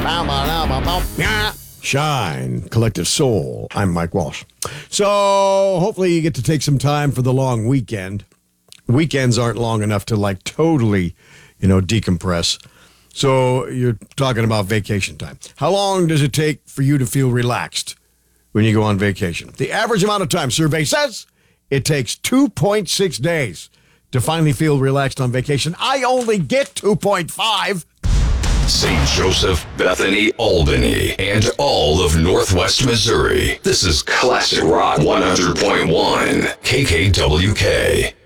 Shine, Collective Soul. I'm Mike Walsh. So hopefully you get to take some time for the long weekend. Weekends aren't long enough to totally, decompress. So you're talking about vacation time. How long does it take for you to feel relaxed when you go on vacation? The average amount of time, survey says, it takes 2.6 days to finally feel relaxed on vacation. I only get 2.5. St. Joseph, Bethany, Albany, and all of Northwest Missouri. This is Classic Rock 100.1 KKWK.